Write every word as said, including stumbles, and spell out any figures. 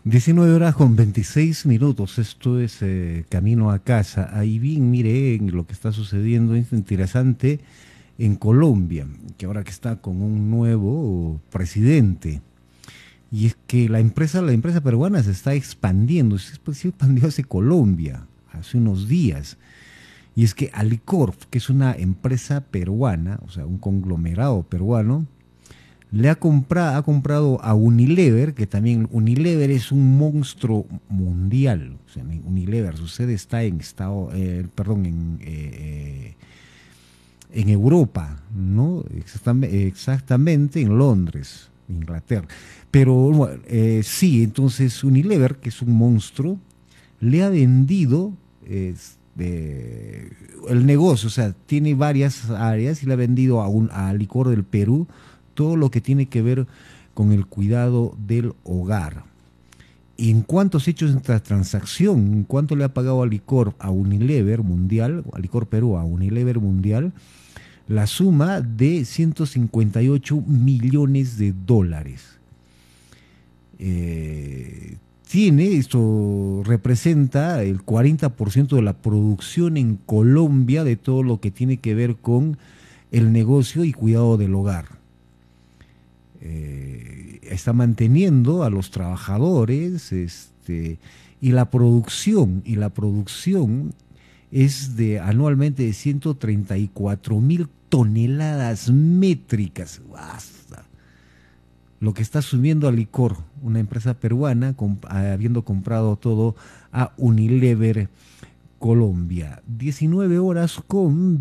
diecinueve horas con veintiséis minutos, esto es eh, camino a casa. Ahí bien, mire, en lo que está sucediendo es interesante en Colombia, que ahora que está con un nuevo presidente. Y es que la empresa, la empresa peruana se está expandiendo, se se expandió hacia Colombia hace unos días. Y es que Alicorp, que es una empresa peruana, o sea, un conglomerado peruano, le ha comprado, ha comprado a Unilever, que también Unilever es un monstruo mundial. O sea, Unilever, su sede está en estado, eh, perdón, en, eh, en Europa, ¿no? Exactamente, exactamente en Londres, Inglaterra. Pero bueno, eh, sí, entonces Unilever, que es un monstruo, le ha vendido eh, de, el negocio, o sea, tiene varias áreas y le ha vendido a, un, a Licor del Perú todo lo que tiene que ver con el cuidado del hogar. ¿Y en cuánto se ha hecho esta transacción? ¿En cuánto le ha pagado a Licor a Unilever Mundial, a Licor Perú a Unilever Mundial? La suma de ciento cincuenta y ocho millones de dólares. Eh, tiene, esto representa el cuarenta por ciento de la producción en Colombia de todo lo que tiene que ver con el negocio y cuidado del hogar. Eh, está manteniendo a los trabajadores, este, y la producción, y la producción es de anualmente de ciento treinta y cuatro mil toneladas métricas. Basta. Lo que está subiendo a Licor, una empresa peruana, comp habiendo comprado todo a Unilever Colombia. diecinueve horas con